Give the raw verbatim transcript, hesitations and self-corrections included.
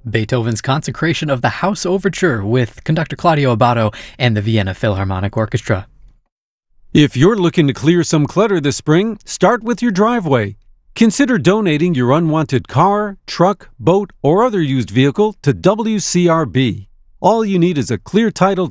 Beethoven's Consecration of the House Overture with conductor Claudio Abbado and the Vienna Philharmonic Orchestra. If you're looking to clear some clutter this spring, start with your driveway. Consider donating your unwanted car, truck, boat, or other used vehicle to W C R B. All you need is a clear title